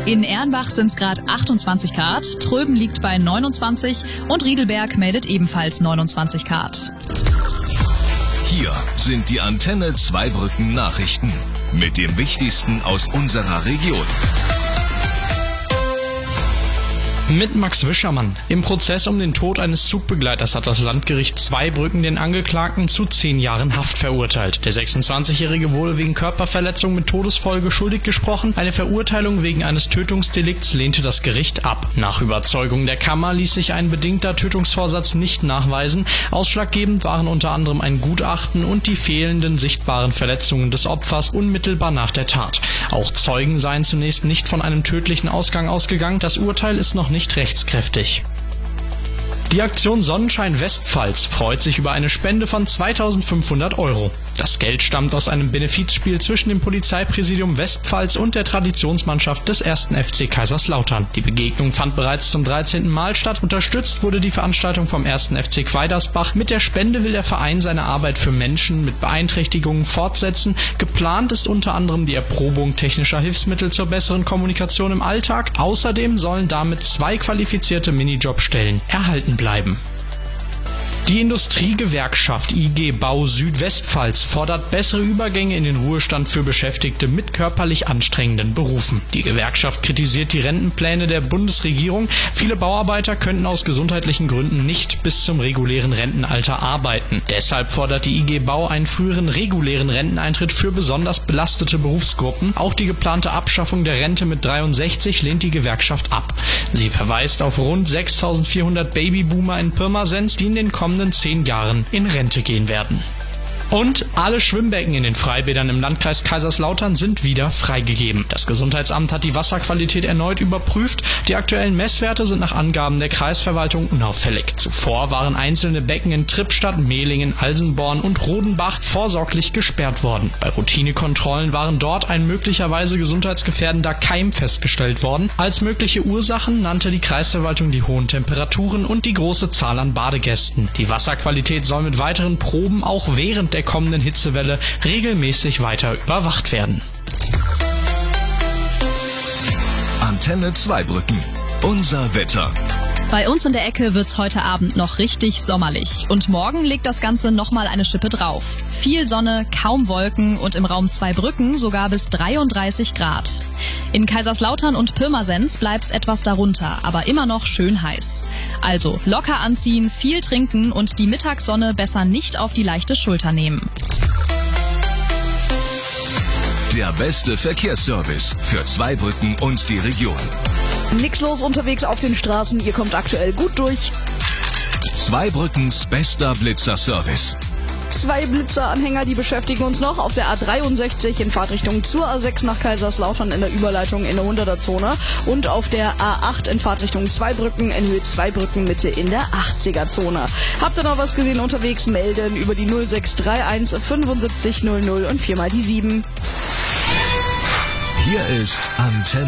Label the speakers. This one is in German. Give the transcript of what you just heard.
Speaker 1: In Erlenbach sind es gerade 28 Grad, Tröben liegt bei 29 und Riedelberg meldet ebenfalls 29 Grad.
Speaker 2: Hier sind die Antenne Zweibrücken Nachrichten mit dem Wichtigsten aus unserer Region.
Speaker 3: Mit Max Wischermann. Im Prozess um den Tod eines Zugbegleiters hat das Landgericht Zweibrücken den Angeklagten zu 10 Jahren Haft verurteilt. Der 26-Jährige wurde wegen Körperverletzung mit Todesfolge schuldig gesprochen. Eine Verurteilung wegen eines Tötungsdelikts lehnte das Gericht ab. Nach Überzeugung der Kammer ließ sich ein bedingter Tötungsvorsatz nicht nachweisen. Ausschlaggebend waren unter anderem ein Gutachten und die fehlenden sichtbaren Verletzungen des Opfers unmittelbar nach der Tat. Auch Zeugen seien zunächst nicht von einem tödlichen Ausgang ausgegangen. Das Urteil ist noch nicht rechtskräftig. Die Aktion Sonnenschein Westpfalz freut sich über eine Spende von 2.500 €. Das Geld stammt aus einem Benefizspiel zwischen dem Polizeipräsidium Westpfalz und der Traditionsmannschaft des 1. FC Kaiserslautern. Die Begegnung fand bereits zum 13. Mal statt. Unterstützt wurde die Veranstaltung vom 1. FC Quaidersbach. Mit der Spende will der Verein seine Arbeit für Menschen mit Beeinträchtigungen fortsetzen. Geplant ist unter anderem die Erprobung technischer Hilfsmittel zur besseren Kommunikation im Alltag. Außerdem sollen damit 2 qualifizierte Minijobstellen erhalten bleiben. Die Industriegewerkschaft IG Bau Südwestpfalz fordert bessere Übergänge in den Ruhestand für Beschäftigte mit körperlich anstrengenden Berufen. Die Gewerkschaft kritisiert die Rentenpläne der Bundesregierung. Viele Bauarbeiter könnten aus gesundheitlichen Gründen nicht bis zum regulären Rentenalter arbeiten. Deshalb fordert die IG Bau einen früheren regulären Renteneintritt für besonders belastete Berufsgruppen. Auch die geplante Abschaffung der Rente mit 63 lehnt die Gewerkschaft ab. Sie verweist auf rund 6.400 Babyboomer in Pirmasens, die in den kommenden 10 Jahren in Rente gehen werden. Und alle Schwimmbecken in den Freibädern im Landkreis Kaiserslautern sind wieder freigegeben. Das Gesundheitsamt hat die Wasserqualität erneut überprüft. Die aktuellen Messwerte sind nach Angaben der Kreisverwaltung unauffällig. Zuvor waren einzelne Becken in Trippstadt, Mehlingen, Alsenborn und Rodenbach vorsorglich gesperrt worden. Bei Routinekontrollen waren dort ein möglicherweise gesundheitsgefährdender Keim festgestellt worden. Als mögliche Ursachen nannte die Kreisverwaltung die hohen Temperaturen und die große Zahl an Badegästen. Die Wasserqualität soll mit weiteren Proben auch während der kommenden Hitzewelle regelmäßig weiter überwacht werden.
Speaker 2: Antenne Zweibrücken. Unser Wetter.
Speaker 1: Bei uns in der Ecke wird's heute Abend noch richtig sommerlich. Und morgen legt das Ganze nochmal eine Schippe drauf. Viel Sonne, kaum Wolken und im Raum Zweibrücken sogar bis 33 Grad. In Kaiserslautern und Pirmasens bleibt's etwas darunter, aber immer noch schön heiß. Also locker anziehen, viel trinken und die Mittagssonne besser nicht auf die leichte Schulter nehmen.
Speaker 2: Der beste Verkehrsservice für Zweibrücken und die Region.
Speaker 4: Nix los unterwegs auf den Straßen, ihr kommt aktuell gut durch.
Speaker 2: Zweibrückens bester Blitzerservice.
Speaker 4: 2 Blitzeranhänger, die beschäftigen uns noch auf der A63 in Fahrtrichtung zur A6 nach Kaiserslautern in der Überleitung in der 100er-Zone und auf der A8 in Fahrtrichtung Zweibrücken in Höhe Zweibrücken Mitte in der 80er-Zone. Habt ihr noch was gesehen unterwegs? Melden über die 0631 75 00 und 4 mal die 7.
Speaker 2: Hier ist Antenne.